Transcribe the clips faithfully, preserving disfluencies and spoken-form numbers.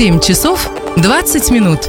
семь часов двадцать минут.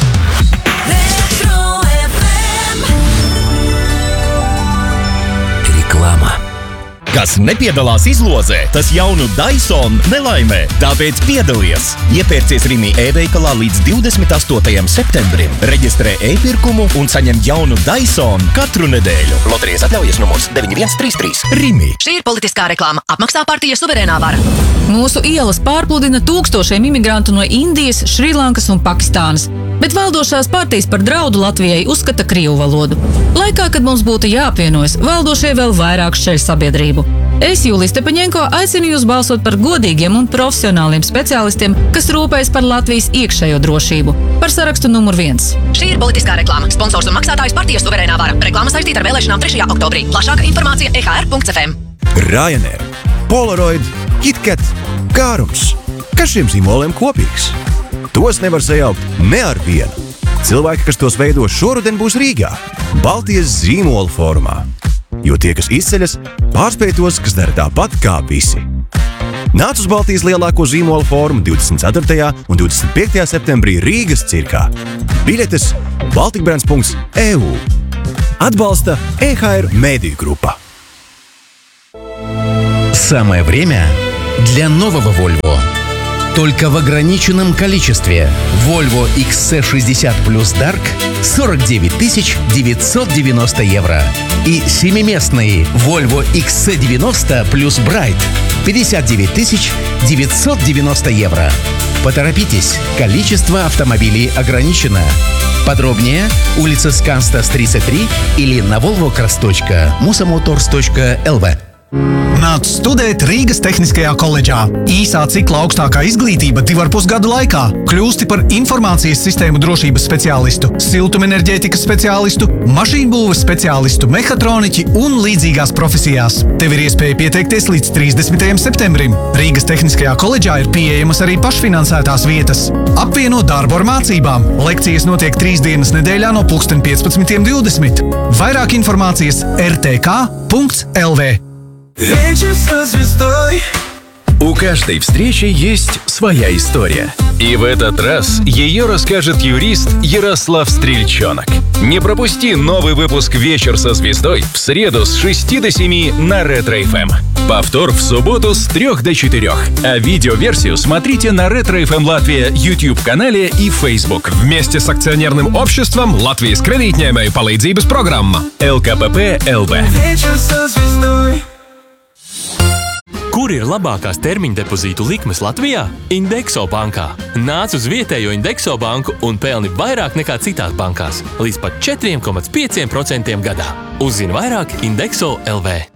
Reklāma. Kas nepiedalās izlozē, tas jaunu Dyson nelaimē. Tāpēc piedalies! Iepērcies Rimi e-veikalā līdz divdesmit astotajam septembrim. Reģistrē e-pirkumu un saņem jaunu Dyson katru nedēļu. Loterijas atļaujas numurs deviņi viens trīs trīs. Rimi. Šī ir politiskā reklāma. Apmaksā partija Suverēnā vara. Mūsu ielas pārpludina tūkstošiem imigrantu no Indijas, Šrilankas un Pakistānas, bet valdošās partijas par draudu Latvijai uzskata krievu valodu. Laikā, kad mums būtu jāapvienojas, valdošie vēl vairāk šķeļ sabiedrību. Es, Jūlija Stepaņenko, aicinu jūs balsot par godīgiem un profesionāliem speciālistiem, kas rūpējas par Latvijas iekšējo drošību. Par sarakstu numur viens. Šī ir politiskā reklāma. Sponsors un maksātājs partija Suverēnā vara. Reklāma saistīta ar vēlēšanām trešajā oktobrī. Plašāka informācija e h r punkts f m. Ryanair, Polaroid, KitKat, Kārums. Kas šiem zīmoliem kopīgs? Tos nevar sajaukt ne ar vienu. Cilvēki, kas tos veido šoruden, būs Rīgā, Baltijas zīmola formā. Jo tie, kas izceļas, pārspēj tos, kas dara tāpat kā visi. Nāc uz Baltijas lielāko zīmola formu divdesmit ceturtajā un divdesmit piektajā septembrī Rīgas cirkā. Biļetes baltikbrands punkts e u. Atbalsta e h r Медиа группа. Самое время для нового Volvo. Только в ограниченном количестве. Volvo икс си шестьдесят плюс Dark сорок девять тысяч девятьсот девяносто евро. И семиместный Volvo икс си девяносто плюс Bright пятьдесят девять тысяч девятьсот девяносто евро. Поторопитесь, количество автомобилей ограничено. Подробнее улица Сканстас тридцать три или на volvocars точка musamotors точка эл ви. Nāc studēt Rīgas Tehniskajā koledžā. Īsā cikla augstākā izglītība divu ar pus gadu laikā. Kļūsti par informācijas sistēmu drošības speciālistu, siltumenerģētikas speciālistu, mašīnbūves speciālistu, mehatroniķi un līdzīgās profesijās. Tev ir iespēja pieteikties līdz trīsdesmitajam septembrim. Rīgas Tehniskajā koledžā ir pieejamas arī pašfinansētās vietas. Apvieno darbu ar mācībām. Lekcijas notiek trīs dienas nedēļā no pulksten piecpadsmit divdesmit. Vairāk informācijas er te ka punkts эл ви. Вечер со звездой. У каждой встречи есть своя история. И в этот раз ее расскажет юрист Ярослав Стрельчонок. Не пропусти новый выпуск «Вечер со звездой» в среду с шести до семи на Ретро эф эм. Повтор в субботу с трех до четырех. А видеоверсию смотрите на Ретро эф эм Латвия YouTube-канале и Facebook. Вместе с акционерным обществом Латвijas kredītņēmēju palīdzības programma эл ка пэ пэ эл ви. Вечер со звездой. Kur ir labākās termiņdepozītu likmes Latvijā? Indexo bankā. Nāc uz vietējo Indexo banku un pelni vairāk nekā citās bankās. Līdz pat četri komats pieci procenti gadā. Uzzini vairāk Indexo эл ви.